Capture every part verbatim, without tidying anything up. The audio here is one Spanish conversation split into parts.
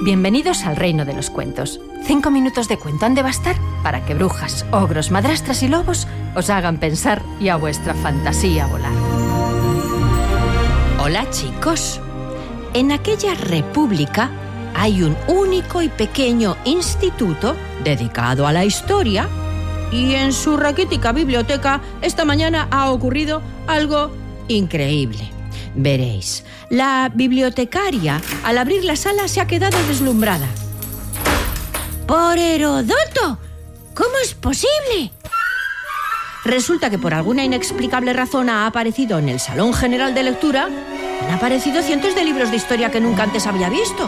Bienvenidos al reino de los cuentos. Cinco minutos de cuento han de bastar para que brujas, ogros, madrastras y lobos os hagan pensar y a vuestra fantasía volar. Hola, chicos. En aquella república hay un único y pequeño instituto dedicado a la historia, y en su raquítica biblioteca esta mañana ha ocurrido algo increíble. Veréis, la bibliotecaria, al abrir la sala, se ha quedado deslumbrada. ¡Por Herodoto! ¿Cómo es posible? Resulta que por alguna inexplicable razón ha aparecido en el Salón General de Lectura, han aparecido cientos de libros de historia que nunca antes había visto.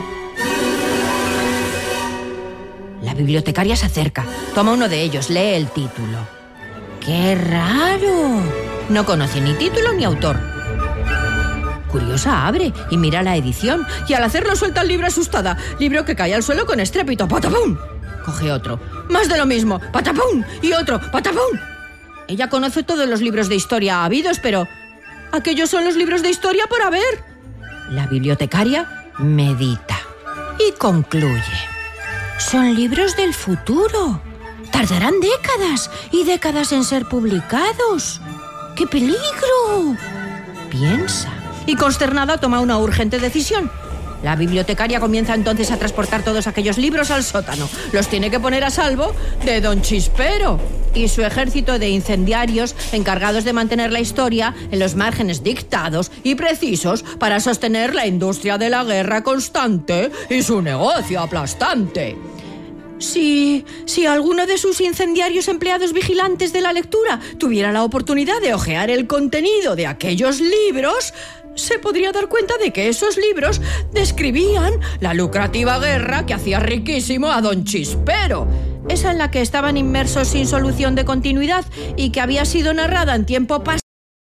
La bibliotecaria se acerca, toma uno de ellos, lee el título. ¡Qué raro! No conoce ni título ni autor. Curiosa, abre y mira la edición, y al hacerlo suelta el libro asustada. Libro que cae al suelo con estrépito. ¡Patapum! Coge otro. Más de lo mismo. ¡Patapum! Y otro. ¡Patapum! Ella conoce todos los libros de historia habidos, pero aquellos son los libros de historia por haber. La bibliotecaria medita y concluye. Son libros del futuro. Tardarán décadas y décadas en ser publicados. ¡Qué peligro! Piensa. Y consternada toma una urgente decisión. La bibliotecaria comienza entonces a transportar todos aquellos libros al sótano. Los tiene que poner a salvo de Don Chispero y su ejército de incendiarios encargados de mantener la historia en los márgenes dictados y precisos para sostener la industria de la guerra constante y su negocio aplastante. Si, si alguno de sus incendiarios empleados vigilantes de la lectura tuviera la oportunidad de hojear el contenido de aquellos libros, se podría dar cuenta de que esos libros describían la lucrativa guerra que hacía riquísimo a Don Chispero, esa en la que estaban inmersos sin solución de continuidad y que había sido narrada en tiempo pasado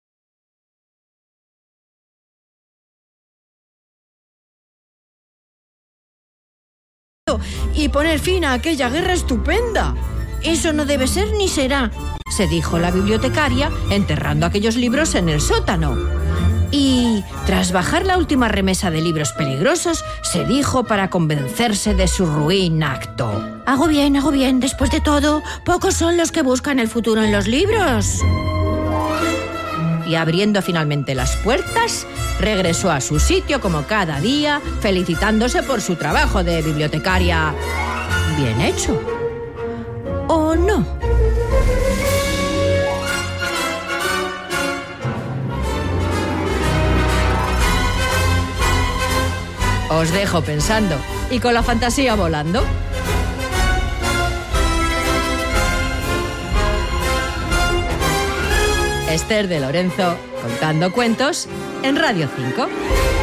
y poner fin a aquella guerra estupenda. Eso no debe ser ni será, se dijo la bibliotecaria, enterrando aquellos libros en el sótano. Y, tras bajar la última remesa de libros peligrosos, se dijo para convencerse de su ruin acto: Hago bien, hago bien. Después de todo, pocos son los que buscan el futuro en los libros. Y abriendo finalmente las puertas, regresó a su sitio como cada día, felicitándose por su trabajo de bibliotecaria bien hecho. ¿O no? Os dejo pensando y con la fantasía volando. Esther de Lorenzo, contando cuentos en Radio cinco.